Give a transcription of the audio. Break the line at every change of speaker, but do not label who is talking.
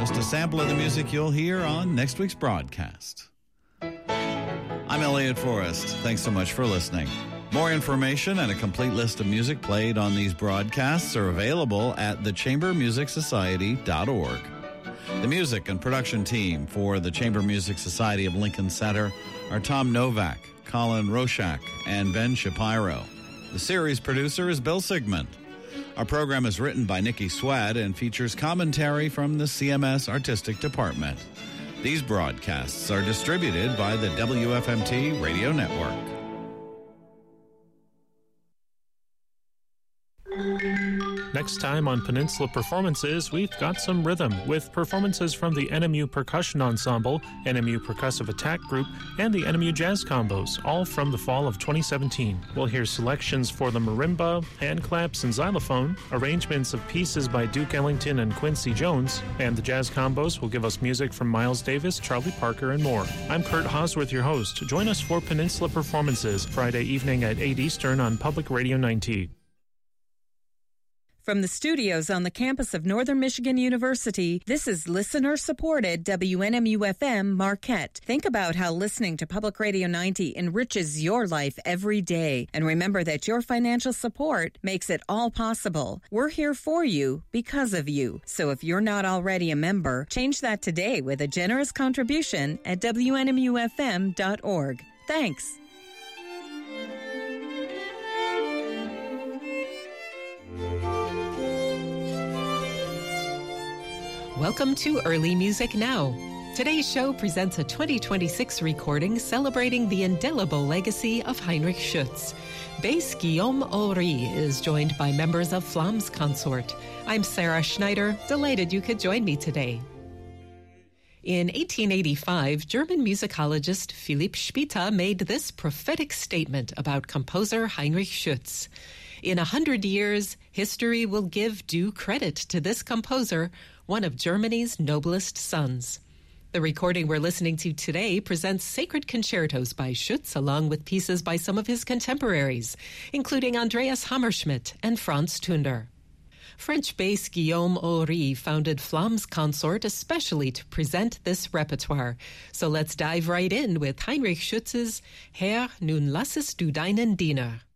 Just a sample of the music you'll hear on next week's broadcast. I'm Elliot Forrest. Thanks so much for listening. More information and a complete list of music played on these broadcasts are available at thechambermusicsociety.org. The music and production team for the Chamber Music Society of Lincoln Center are Tom Novak, Colin Roshak, and Ben Shapiro. The series producer is Bill Sigmund. Our program is written by Nikki Swad and features commentary from the CMS Artistic Department. These broadcasts are distributed by the WFMT Radio Network.
Next time on Peninsula Performances, we've got some rhythm with performances from the NMU Percussion Ensemble, NMU Percussive Attack Group, and the NMU Jazz Combos, all from the fall of 2017. We'll hear selections for the marimba, hand claps, and xylophone, arrangements of pieces by Duke Ellington and Quincy Jones, and the Jazz Combos will give us music from Miles Davis, Charlie Parker, and more. I'm Kurt Hosworth, your host. Join us for Peninsula Performances, Friday evening at 8 Eastern on Public Radio 90.
From the studios on the campus of Northern Michigan University, this is listener-supported WNMU-FM Marquette. Think about how listening to Public Radio 90 enriches your life every day. And remember that your financial support makes it all possible. We're here for you because of you. So if you're not already a member, change that today with a generous contribution at WNMUFM.org. Thanks.
Welcome to Early Music Now. Today's show presents a 2026 recording celebrating the indelible legacy of Heinrich Schütz. Bass Guillaume Ulrich is joined by members of Flamm's Consort. I'm Sarah Schneider, delighted you could join me today. In 1885, German musicologist Philipp Spitta made this prophetic statement about composer Heinrich Schütz. In 100 years, history will give due credit to this composer, one of Germany's noblest sons. The recording we're listening to today presents sacred concertos by Schütz along with pieces by some of his contemporaries, including Andreas Hammerschmidt and Franz Tunder. French bass Guillaume Ulrich founded Flamm's Consort especially to present this repertoire. So let's dive right in with Heinrich Schütz's Herr, nun lassest du deinen Diener.